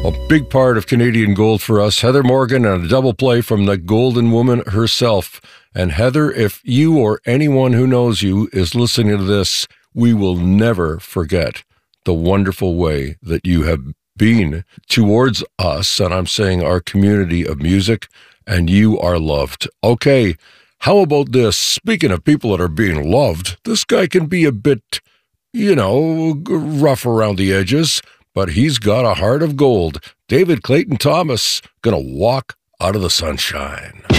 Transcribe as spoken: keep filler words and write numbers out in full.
A big part of Canadian Gold for us, Heather Morgan, and a double play from the Golden Woman herself. And Heather, if you or anyone who knows you is listening to this, we will never forget the wonderful way that you have been towards us, and I'm saying our community of music, and you are loved. Okay, how about this? Speaking of people that are being loved, this guy can be a bit, you know, rough around the edges, but he's got a heart of gold. David Clayton Thomas, gonna walk out of the sunshine.